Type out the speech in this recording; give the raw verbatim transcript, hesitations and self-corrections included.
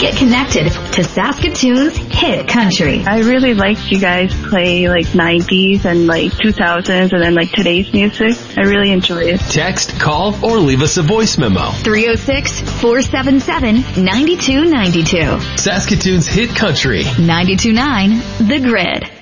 Get connected to Saskatoon's hit country. I really liked you guys play like nineties and like two thousands and then like today's music. I really enjoy it. Text, call, or leave us a voice memo. three oh six, four seven seven, nine two nine two. Saskatoon's hit country. ninety-two point nine The Grid.